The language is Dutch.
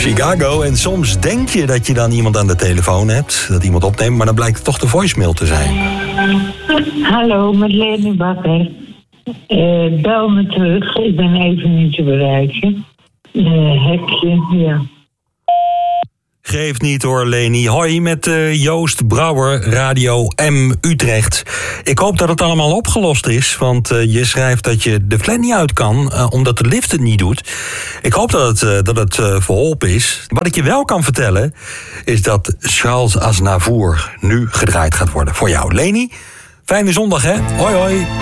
Chicago. En soms denk je dat je dan iemand aan de telefoon hebt, dat iemand opneemt, maar dan blijkt het toch de voicemail te zijn. Hallo, met Leni Bakker. Bel me terug, ik ben even niet te bereiken. Hekje, ja. Geeft niet hoor, Leni. Hoi, met Joost Brouwer, Radio M Utrecht. Ik hoop dat het allemaal opgelost is, want je schrijft dat je de flat niet uit kan, omdat de lift het niet doet. Ik hoop dat het verholpen is. Wat ik je wel kan vertellen, is dat Charles Aznavour nu gedraaid gaat worden voor jou. Leni, fijne zondag hè. Hoi hoi.